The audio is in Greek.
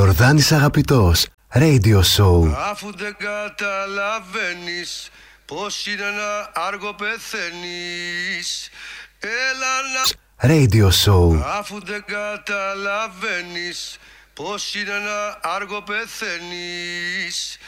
Ιορδάνης Αγαπητός, Radio Show. Αφού δεν καταλαβαίνεις πως είναι ένα άργο πεθαίνεις, έλα να... Radio Show. Αφού δεν καταλαβαίνεις πως είναι ένα άργο πεθαίνεις,